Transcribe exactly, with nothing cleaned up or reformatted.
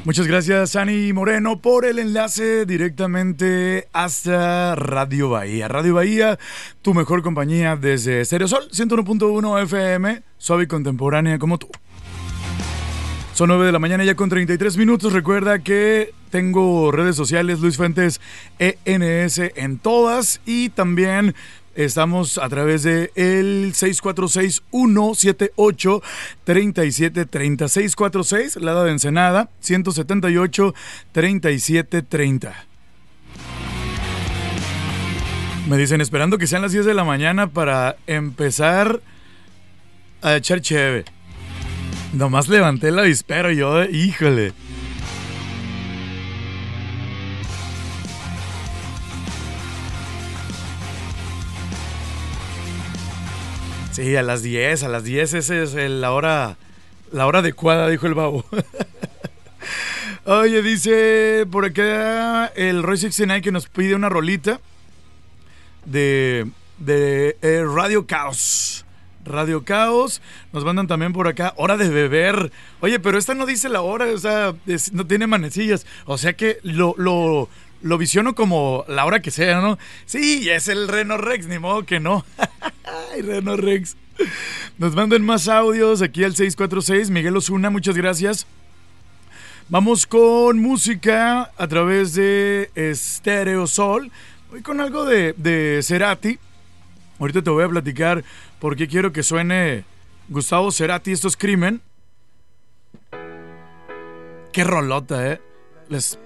Muchas gracias, Ani Moreno, por el enlace directamente hasta Radio Bahía. Radio Bahía, tu mejor compañía desde Stereo Sol, ciento uno punto uno F M, suave y contemporánea como tú. Son nueve de la mañana ya con treinta y tres minutos. Recuerda que tengo redes sociales, Luis Fuentes E N S en todas, y también estamos a través de el seis cuatro seis, uno siete ocho, tres siete tres cero. seis cuatro seis, Lada de Ensenada, ciento setenta y ocho, treinta y siete treinta. Me dicen, esperando que sean las diez de la mañana para empezar a echar cheve. Nomás levanté el avispero y yo, híjole. Sí, a las diez, a las diez esa es la hora, la hora adecuada, dijo el babo. Oye, dice por acá el Roy sesenta y nueve que nos pide una rolita de, de eh, Radio Caos. Radio Caos, nos mandan también por acá, hora de beber. Oye, pero esta no dice la hora, o sea, es, no tiene manecillas. O sea que lo, lo, lo visiono como la hora que sea, ¿no? Sí, es el Reno Rex, ni modo que no. Ay, Reno Rex. Nos mandan más audios aquí al seis cuatro seis, Miguel Osuna, muchas gracias. Vamos con música a través de Stereo Sol. Voy con algo de, de Cerati. Ahorita te voy a platicar por qué quiero que suene Gustavo Cerati. Esto es Crimen. Qué rolota, ¿eh? Les